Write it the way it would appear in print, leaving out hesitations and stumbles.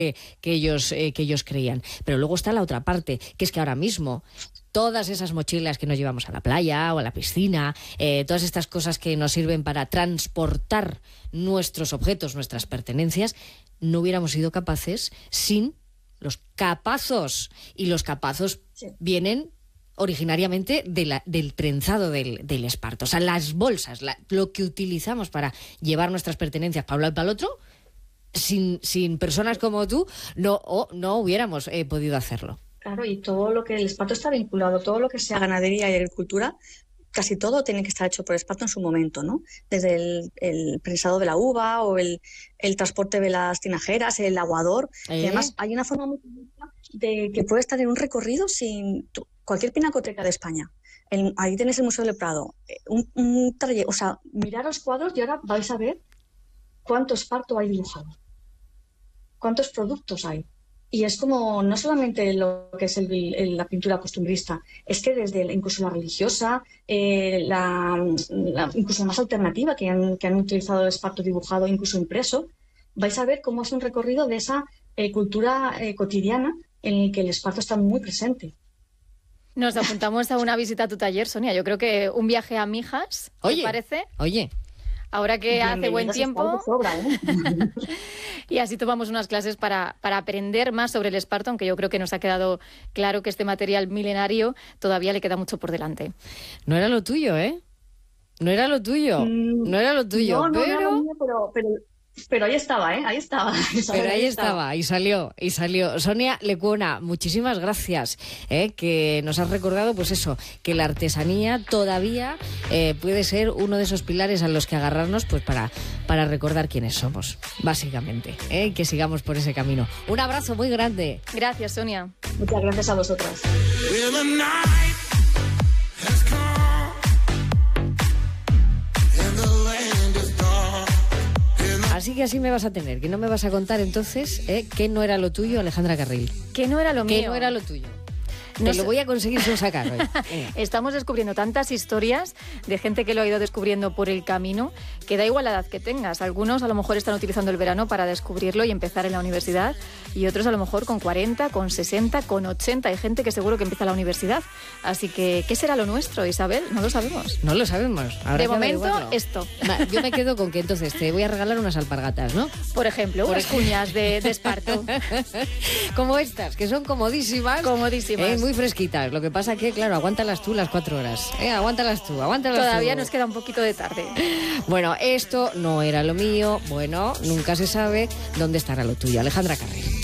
que ellos creían. Pero luego está la otra parte, que es que ahora mismo todas esas mochilas que nos llevamos a la playa o a la piscina, todas estas cosas que nos sirven para transportar nuestros objetos, nuestras pertenencias, no hubiéramos sido capaces sin los capazos. Y los capazos vienen originariamente del trenzado del esparto. O sea, las bolsas, lo que utilizamos para llevar nuestras pertenencias para un lado y para el otro, sin personas como tú, no hubiéramos podido hacerlo. Claro, y todo lo que el esparto está vinculado, todo lo que sea ganadería y agricultura, casi todo tiene que estar hecho por esparto en su momento, ¿no? Desde el prensado de la uva o el transporte de las tinajeras, el aguador. Y además hay una forma muy de que puede estar en un recorrido sin cualquier pinacoteca de España. Ahí tenéis el Museo del Prado. Un trayecto, o sea, mirad los cuadros y ahora vais a ver cuánto esparto hay dibujado, cuántos productos hay. Y es como, no solamente lo que es la pintura costumbrista, es que desde incluso la religiosa, incluso más alternativa, que han utilizado el esparto dibujado, incluso impreso, vais a ver cómo es un recorrido de esa cultura cotidiana en la que el esparto está muy presente. Nos apuntamos a una visita a tu taller, Sonia. Yo creo que un viaje a Mijas, ¿te parece? Oye. Ahora que hace buen tiempo. Sobra, ¿eh? Y así tomamos unas clases para aprender más sobre el esparto, aunque yo creo que nos ha quedado claro que este material milenario todavía le queda mucho por delante. No era lo tuyo, ¿eh? No era lo tuyo. No era lo tuyo. No era lo mío, pero ahí estaba, ¿eh? Ahí estaba. Pero ahí estaba, y salió. Sonia Lecuona, muchísimas gracias, que nos has recordado, pues eso, que la artesanía todavía puede ser uno de esos pilares a los que agarrarnos, pues para recordar quiénes somos, básicamente, que sigamos por ese camino. Un abrazo muy grande. Gracias, Sonia. Muchas gracias a vosotras. Así que así me vas a tener, que no me vas a contar entonces que no era lo tuyo, Alejandra Carril. Que no era lo mío. Que no era lo tuyo. Te lo voy a conseguir sin sacar hoy. Estamos descubriendo tantas historias de gente que lo ha ido descubriendo por el camino, que da igual la edad que tengas. Algunos a lo mejor están utilizando el verano para descubrirlo y empezar en la universidad, y otros a lo mejor con 40, con 60, con 80. Hay gente que seguro que empieza la universidad. Así que, ¿qué será lo nuestro, Isabel? No lo sabemos. No lo sabemos. De momento, esto. Yo me quedo con que entonces te voy a regalar unas alpargatas, ¿no? Por ejemplo, unas cuñas de esparto. Como estas, que son comodísimas. Comodísimas. Muy fresquitas. Lo que pasa que, claro, aguántalas tú las 4 horas. Aguántalas tú. Todavía nos queda un poquito de tarde. Bueno, esto no era lo mío. Bueno, nunca se sabe dónde estará lo tuyo. Alejandra Carril.